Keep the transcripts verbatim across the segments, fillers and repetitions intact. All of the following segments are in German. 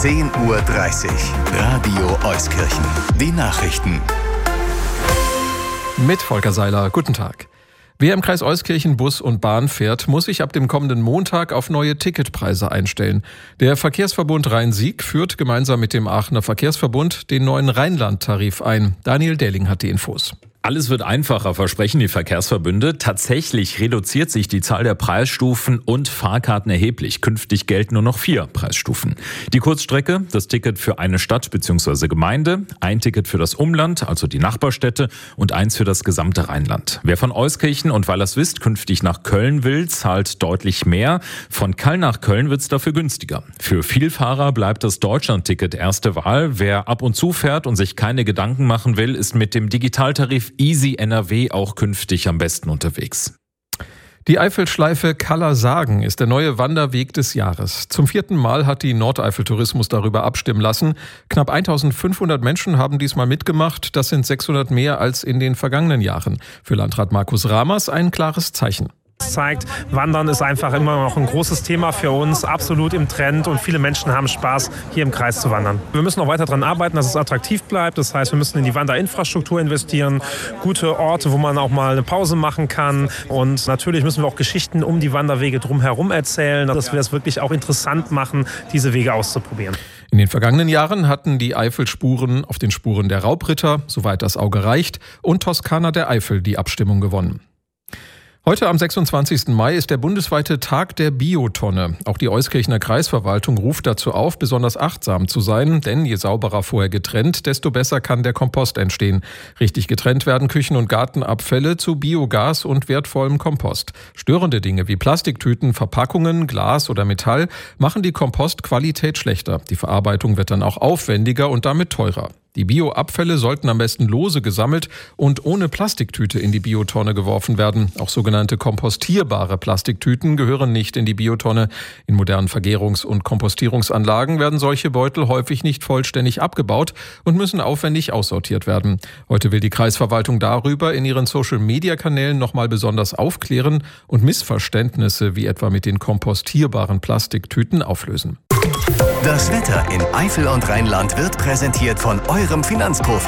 zehn Uhr dreißig. Radio Euskirchen. Die Nachrichten. Mit Volker Seiler. Guten Tag. Wer im Kreis Euskirchen Bus und Bahn fährt, muss sich ab dem kommenden Montag auf neue Ticketpreise einstellen. Der Verkehrsverbund Rhein-Sieg führt gemeinsam mit dem Aachener Verkehrsverbund den neuen Rheinland-Tarif ein. Daniel Dehling hat die Infos. Alles wird einfacher, versprechen die Verkehrsverbünde. Tatsächlich reduziert sich die Zahl der Preisstufen und Fahrkarten erheblich. Künftig gelten nur noch vier Preisstufen. Die Kurzstrecke, das Ticket für eine Stadt bzw. Gemeinde, ein Ticket für das Umland, also die Nachbarstädte, und eins für das gesamte Rheinland. Wer von Euskirchen und Weilerswist künftig nach Köln will, zahlt deutlich mehr. Von Kall nach Köln wird es dafür günstiger. Für Vielfahrer bleibt das Deutschland-Ticket erste Wahl. Wer ab und zu fährt und sich keine Gedanken machen will, ist mit dem Digitaltarif Easy N R W auch künftig am besten unterwegs. Die Eifelschleife Kaller-Sagen ist der neue Wanderweg des Jahres. Zum vierten Mal hat die Nordeifel Tourismus darüber abstimmen lassen. Knapp eintausendfünfhundert Menschen haben diesmal mitgemacht. Das sind sechshundert mehr als in den vergangenen Jahren. Für Landrat Markus Ramers ein klares Zeichen. Das zeigt, Wandern ist einfach immer noch ein großes Thema für uns, absolut im Trend, und viele Menschen haben Spaß, hier im Kreis zu wandern. Wir müssen noch weiter daran arbeiten, dass es attraktiv bleibt. Das heißt, wir müssen in die Wanderinfrastruktur investieren, gute Orte, wo man auch mal eine Pause machen kann, und natürlich müssen wir auch Geschichten um die Wanderwege drumherum erzählen, dass wir es wirklich auch interessant machen, diese Wege auszuprobieren. In den vergangenen Jahren hatten die Eifel-Spuren auf den Spuren der Raubritter, soweit das Auge reicht, und Toskana der Eifel die Abstimmung gewonnen. Heute am sechsundzwanzigsten Mai ist der bundesweite Tag der Biotonne. Auch die Euskirchener Kreisverwaltung ruft dazu auf, besonders achtsam zu sein, denn je sauberer vorher getrennt, desto besser kann der Kompost entstehen. Richtig getrennt werden Küchen- und Gartenabfälle zu Biogas und wertvollem Kompost. Störende Dinge wie Plastiktüten, Verpackungen, Glas oder Metall machen die Kompostqualität schlechter. Die Verarbeitung wird dann auch aufwendiger und damit teurer. Die Bioabfälle sollten am besten lose gesammelt und ohne Plastiktüte in die Biotonne geworfen werden. Auch sogenannte kompostierbare Plastiktüten gehören nicht in die Biotonne. In modernen Vergärungs- und Kompostierungsanlagen werden solche Beutel häufig nicht vollständig abgebaut und müssen aufwendig aussortiert werden. Heute will die Kreisverwaltung darüber in ihren Social-Media-Kanälen nochmal besonders aufklären und Missverständnisse wie etwa mit den kompostierbaren Plastiktüten auflösen. Das Wetter in Eifel und Rheinland wird präsentiert von eurem Finanzprofi.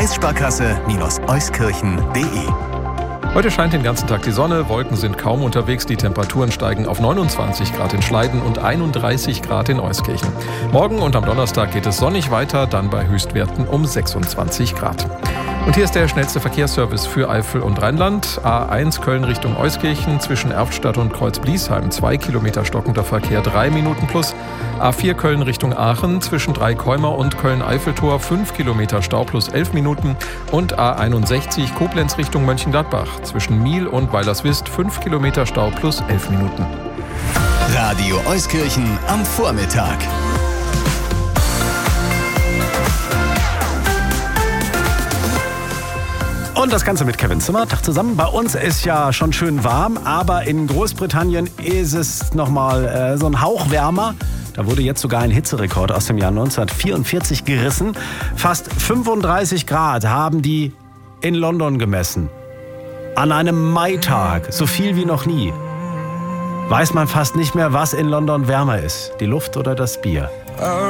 Kreissparkasse-Euskirchen punkt de. Heute scheint den ganzen Tag die Sonne, Wolken sind kaum unterwegs, die Temperaturen steigen auf neunundzwanzig Grad in Schleiden und einunddreißig Grad in Euskirchen. Morgen und am Donnerstag geht es sonnig weiter, dann bei Höchstwerten um sechsundzwanzig Grad. Und hier ist der schnellste Verkehrsservice für Eifel und Rheinland. A eins Köln Richtung Euskirchen zwischen Erftstadt und Kreuz-Bliesheim. zwei Kilometer stockender Verkehr, drei Minuten plus. A vier Köln Richtung Aachen zwischen Dreikäumer und Köln-Eiffeltor, fünf Kilometer Stau plus elf Minuten. Und A einundsechzig Koblenz Richtung Mönchengladbach zwischen Miel und Weilerswist, fünf Kilometer Stau plus elf Minuten. Radio Euskirchen am Vormittag. Und das Ganze mit Kevin Zimmer. Tag zusammen. Bei uns ist ja schon schön warm, aber in Großbritannien ist es nochmal äh, so ein Hauch wärmer. Da wurde jetzt sogar ein Hitzerekord aus dem Jahr neunzehnhundertvierundvierzig gerissen. Fast fünfunddreißig Grad haben die in London gemessen. An einem Maitag, so viel wie noch nie. Weiß man fast nicht mehr, was in London wärmer ist, die Luft oder das Bier.